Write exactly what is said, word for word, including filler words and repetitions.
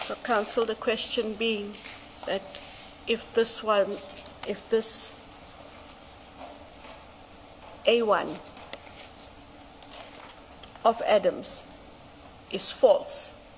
So, counsel, the question being that if this one, if this A one of Adams is false,